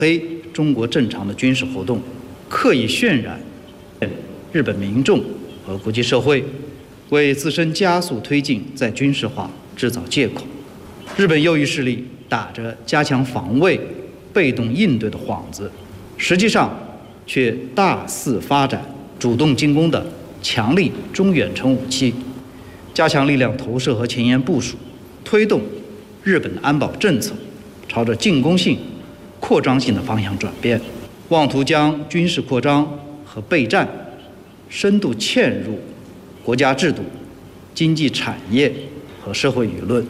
黑中国正常的军事活动，刻意渲染日本民众和国际社会，为自身加速推进再军事化制造借口。日本右翼势力打着加强防卫、被动应对的幌子，实际上却大肆发展主动进攻的强力中远程武器，加强力量投射和前沿部署，推动日本的安保政策朝着进攻性、扩张性的方向转变，妄图将军事扩张和备战深度嵌入国家制度、经济产业和社会舆论。